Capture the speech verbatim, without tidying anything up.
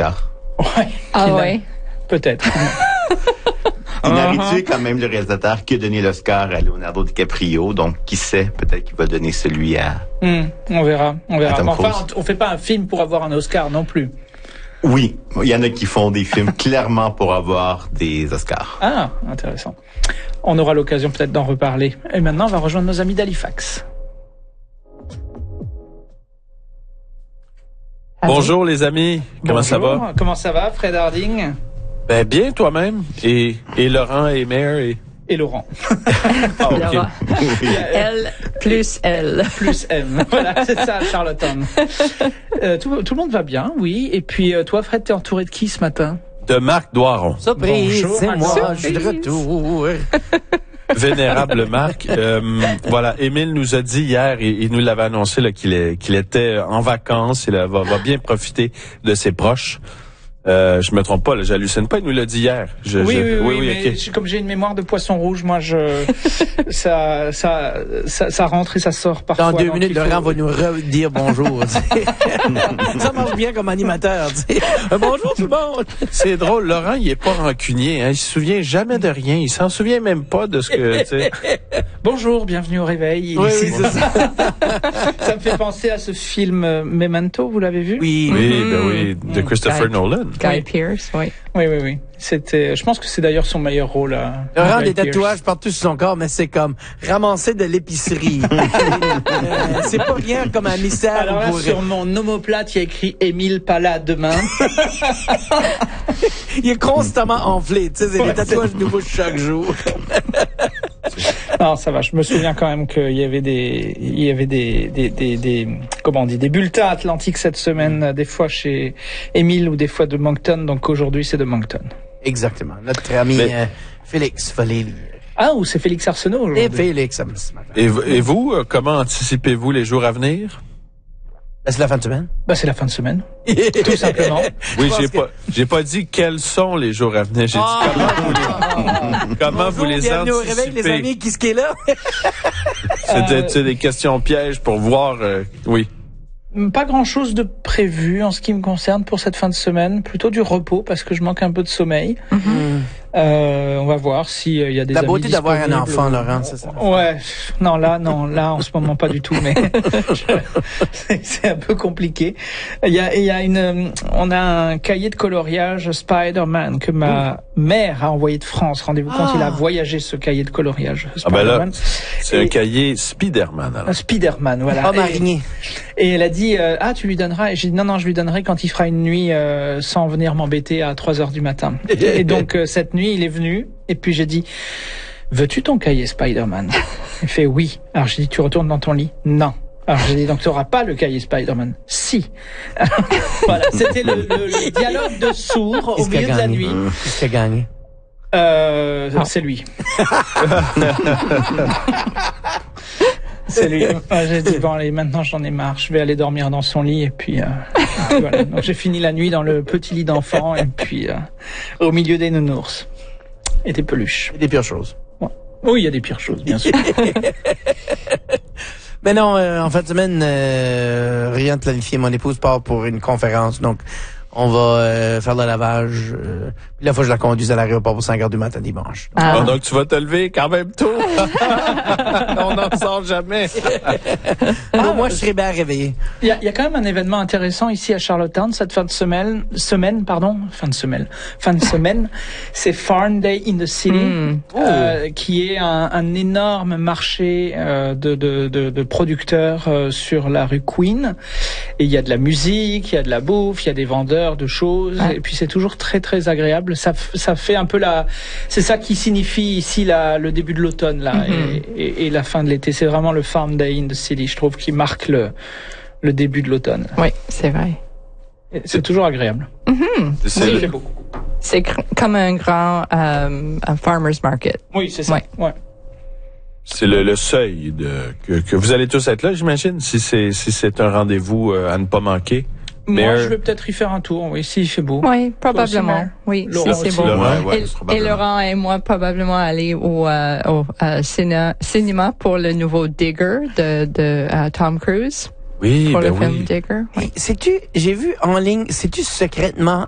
Oscars. Ouais. Ah ouais. Peut-être. Inarritu est quand même le réalisateur qui a donné l'Oscar à Leonardo DiCaprio, donc qui sait, peut-être qu'il va donner celui à... Mmh, on verra, on verra. Tom Enfin, Cruise. on fait pas un film pour avoir un Oscar non plus. Oui, il y en a qui font des films clairement pour avoir des Oscars. Ah, intéressant. On aura l'occasion peut-être d'en reparler. Et maintenant, on va rejoindre nos amis d'Halifax. Bonjour les amis, comment ça Bonjour. va? Comment ça va, Fred Harding? Ben bien toi-même et, et Laurent et Mère et... Et Laurent. Ah, ok. Laurent. L plus L. Plus M. Voilà, c'est ça, Charlottetown. Euh, tout, tout le monde va bien, oui. Et puis, euh, toi, Fred, t'es entouré de qui ce matin? De Marc Doiron, Surprise, Bonjour, c'est Marc. moi, je suis de Surprise. retour. vénérable Marc. Euh, voilà, Émile nous a dit hier, et il nous l'avait annoncé là, qu'il est, qu'il était en vacances, il va, va bien profiter de ses proches. Euh, je me trompe pas, là, j'hallucine pas, il nous l'a dit hier. Je, Oui, je, oui, oui, mais ok. je- comme j'ai une mémoire de poisson rouge, moi, je, ça, ça, ça, ça rentre et ça sort parfois. Dans deux donc minutes, il faut- Laurent va nous redire bonjour. tu sais. Ça marche bien comme animateur. Tu sais. Euh, Bonjour tout le monde. C'est drôle, Laurent, il est pas rancunier, hein, il se souvient jamais de rien, il s'en souvient même pas de ce que, tu sais. Bonjour, bienvenue au réveil. Oui, Ici, oui, c'est ça. ça me fait penser à ce film euh, Memento, vous l'avez vu? Oui, Oui, oui. ben oui, de Christopher Guy- Nolan. Guy Oui. Pierce, oui. Oui, oui, oui. C'était, je pense que c'est d'ailleurs son meilleur rôle. À, Laurent à a des Guy Pearce. tatouages partout sur son corps, mais c'est comme ramasser de l'épicerie. Euh, c'est pas rien comme un mystère. Alors là, pour- sur mon omoplate, il y a écrit Émile Pala demain. Il est constamment enflé. Tu sais, c'est Ouais, des tatouages nouveaux chaque jour. Non, ça va. Je me souviens quand même qu'il y avait des, il y avait des, des, des, des, comment on dit, des bulletins atlantiques cette semaine, des fois chez Émile ou des fois de Moncton. Donc aujourd'hui, c'est de Moncton. Exactement. Notre ami Mais- euh, Félix va les lire. Ah, ou c'est Félix Arsenault aujourd'hui. Et Félix, ça me ce matin. Et, v- et vous, euh, comment anticipez-vous les jours à venir? Ben, c'est la fin de semaine. Bah, c'est la fin de semaine. Tout simplement. Oui, Je j'ai pense que- pas, j'ai pas dit quels sont les jours à venir. J'ai dit comment vous les, comment vous Bonjour, les bienvenue au réveil, les anticipez. amis. Qui ce qui est là? C'est des, Euh, c'est des questions pièges pour voir. euh, oui. Pas grand chose de prévu en ce qui me concerne pour cette fin de semaine. Plutôt du repos parce que je manque un peu de sommeil. Euh, on va voir s'il y a des La amis beauté d'avoir un disponibles. enfant, Laurent, c'est ça. Ouais, non là, non là, en ce moment pas du tout, mais c'est, c'est un peu compliqué. Il y a, il y a une, on a un cahier de coloriage Spider-Man que ma mère a envoyé de France. Rendez-vous compte, Ah. il a voyagé ce cahier de coloriage Ah ben là, Spider-Man. c'est un Et- cahier Spider-Man. Alors. Un Spider-Man, voilà. Homme Et- araignée. Et elle a dit, euh, ah, tu lui donneras. Et j'ai dit, non, non, je lui donnerai quand il fera une nuit euh, sans venir m'embêter à trois heures du matin. Et donc, euh, cette nuit, il est venu. Et puis, j'ai dit, veux-tu ton cahier Spider-Man? Il fait oui. Alors, j'ai dit, tu retournes dans ton lit? Non. Alors, j'ai dit, donc, tu n'auras pas le cahier Spider-Man? Si. Voilà, c'était le, le- le dialogue de sourds au Qu'est-ce qu'il a milieu de la gagné? nuit. Qu'est-ce qu'il a gagné? Euh, Ah. c'est lui. C'est lui. Ah, j'ai dit, bon, allez, maintenant j'en ai marre. Je vais aller dormir dans son lit. Et puis, euh, voilà. Donc, j'ai fini la nuit dans le petit lit d'enfant. Et puis, euh, au milieu des nounours. Et des peluches. Il y a des pires choses. Oui, il y a des pires choses, bien sûr. Mais non, euh, en fin de semaine, euh, rien de planifié. Mon épouse part pour une conférence, donc on va euh, faire le lavage. Euh, puis la fois, je la conduis à l'aéroport pour cinq heures du matin dimanche. Ah. Ah, donc tu vas te lever quand même tôt. On n'en sort jamais. Ah, moi, je serais bien réveillé. Il y a, il y a quand même un événement intéressant ici à Charlottetown cette fin de semaine, semaine pardon, fin de semaine, fin de semaine, c'est Farm Day in the City, Mm. euh, qui est un, un énorme marché euh, de, de, de, de producteurs euh, sur la rue Queen. Et il y a de la musique, il y a de la bouffe, il y a des vendeurs de choses, Ouais. et puis c'est toujours très très agréable. Ça, f- ça fait un peu la, c'est ça qui signifie ici la, le début de l'automne là Mhm. et, et, et la fin de l'été. C'est vraiment le Farm Day in the City, je trouve, qui marque le le début de l'automne. Oui, c'est vrai. Et c'est toujours agréable. C'est Oui, le- c'est beau. C'est cr- comme un grand euh, un farmer's market. Oui, c'est ça. Ouais. Ouais. C'est le, le seuil de que, que vous allez tous être là, j'imagine, si c'est si c'est un rendez-vous euh, à ne pas manquer. Mais Moi, euh, je vais peut-être y faire un tour. Oui, s'il fait beau. Oui, probablement. Mère? Oui, Laurent si c'est aussi. beau. Laurent, ouais, et, et probablement. Laurent et moi probablement aller au, euh, au euh, ciné- cinéma pour le nouveau Digger de, de euh, Tom Cruise. Oui, Pour ben le film oui. Digger. Oui. Sais-tu, j'ai vu en ligne, sais-tu secrètement